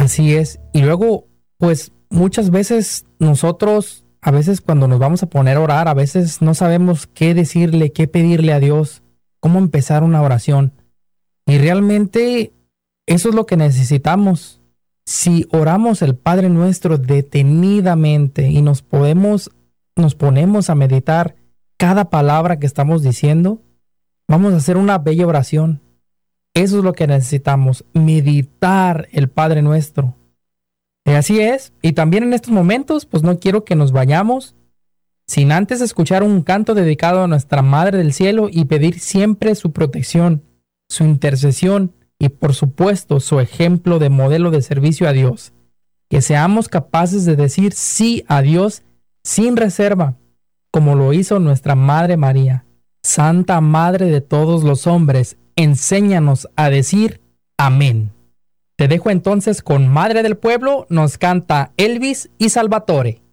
Así es. Y luego, pues muchas veces nosotros, a veces cuando nos vamos a poner a orar, a veces no sabemos qué decirle, qué pedirle a Dios, cómo empezar una oración. Y realmente eso es lo que necesitamos. Si oramos el Padre Nuestro detenidamente y nos ponemos a meditar cada palabra que estamos diciendo, vamos a hacer una bella oración. Eso es lo que necesitamos, meditar el Padre Nuestro. Y así es. Y también en estos momentos, pues no quiero que nos vayamos sin antes escuchar un canto dedicado a nuestra Madre del Cielo y pedir siempre su protección, su intercesión y por supuesto su ejemplo de modelo de servicio a Dios. Que seamos capaces de decir sí a Dios sin reserva, como lo hizo nuestra Madre María. Santa Madre de todos los hombres, enséñanos a decir amén. Te dejo entonces con Madre del Pueblo, nos canta Elvis y Salvatore.